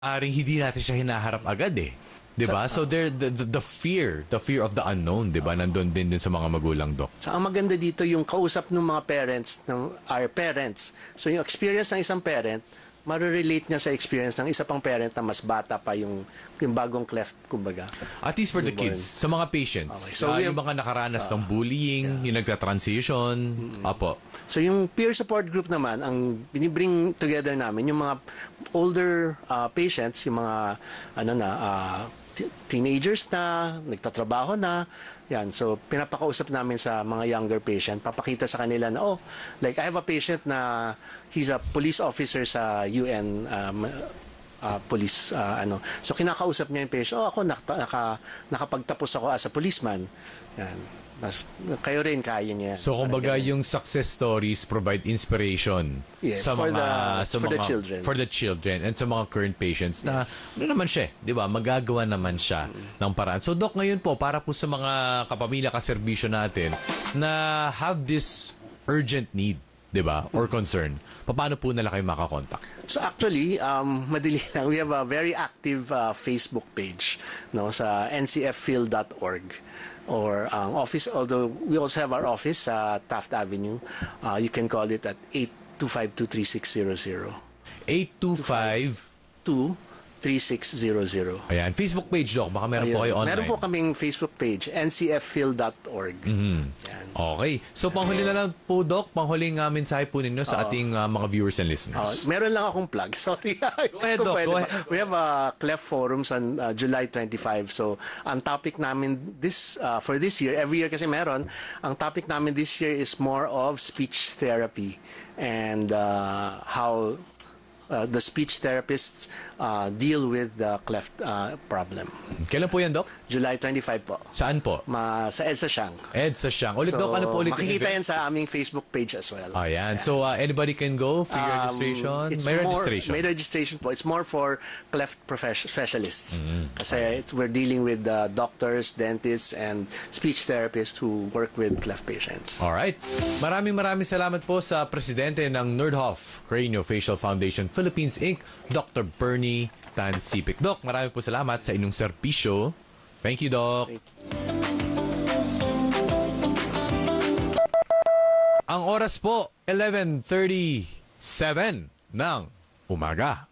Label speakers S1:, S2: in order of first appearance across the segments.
S1: Aring hindi natin siya hinaharap agad eh. 'Di ba? So there the fear of the unknown, 'di ba? Nandun din sa mga magulang, Dok.
S2: So, ang maganda dito yung kausap ng mga parents, ng our parents. So yung experience ng isang parent, marirelate niya sa experience ng isa pang parent na mas bata pa yung bagong cleft, kumbaga.
S1: At least for the kids, sa mga patients,
S2: Okay. So,
S1: yung mga nakaranas ng bullying, yung nagka-transition, apo.
S2: So yung peer support group naman, ang binibring together namin, yung mga older patients, yung mga teenagers na, nagtatrabaho na, yan. So, pinapakausap namin sa mga younger patient, papakita sa kanila na, like I have a patient na he's a police officer sa UN police, So, kinakausap niya yung patient, ako nakapagtapos ako as a policeman. Yan. Mas, kayo rin, kaya niya.
S1: So, kumbaga, yung success stories provide inspiration sa
S2: for
S1: mga
S2: the children.
S1: For the children and sa mga current patients na, naman siya, di ba? Magagawa naman siya ng paraan. So, Doc, ngayon po, para po sa mga kapamilya, kaserbisyo natin na have this urgent need, di ba? Or concern, paano po nila kayo makakontak?
S2: So actually, madali lang. We have a very active Facebook page, no, sa ncfphil.org. Or office, although we also have our office sa Taft Avenue. You can call it at 825-23600.
S1: 825-23600. Ayan, Facebook page, Doc. Baka meron po kayo online.
S2: Meron po kaming Facebook page, ncfphil.org.
S1: Okay. So, panghuli na lang po, Doc. Panghuling mensahe po ninyo sa ating mga viewers and listeners.
S2: Meron lang akong plug. Sorry.
S1: Go ahead, Doc. Go ahead.
S2: We have a Cleft Forums on July 25. So, ang topic namin for this year, every year kasi meron, ang topic namin this year is more of speech therapy and how the speech therapists deal with the cleft problem.
S1: Kailan po yan, Doc?
S2: July 25 po.
S1: Saan po?
S2: Sa EDSA Siang.
S1: EDSA Siang. Ulit, Doc, ano po ulit?
S2: Makikita yan sa aming Facebook page as well.
S1: Ayan. So, anybody can go? Free registration? Registration?
S2: May registration po. It's more for cleft specialists. Kasi we're dealing with doctors, dentists, and speech therapists who work with cleft patients.
S1: Alright. Maraming salamat po sa presidente ng Nerdhoff Craniofacial Foundation Philippines, Inc., Dr. Bernie Tan Sipik. Doc, marami po salamat sa inyong serbisyo. Thank you, Doc. Ang oras po, 11:37 ng umaga.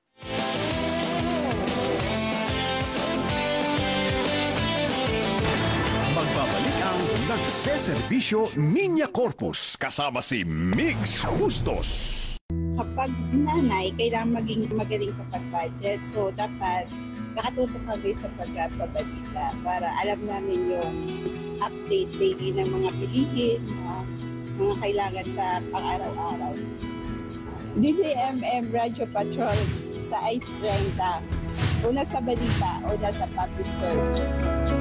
S3: Magbabalik ang nagseserbisyo Niña Corpus kasama si Mix Bustos.
S4: Kapag nanay, kailangan maging magaling sa pag-budget. So, dapat nakatutok kami sa pagbabalita para alam namin yung update daily ng mga bilihin, mga kailangan sa pang-araw-araw. DCMM Radio Patrol sa ICE 30. Una sa balita, una sa public service.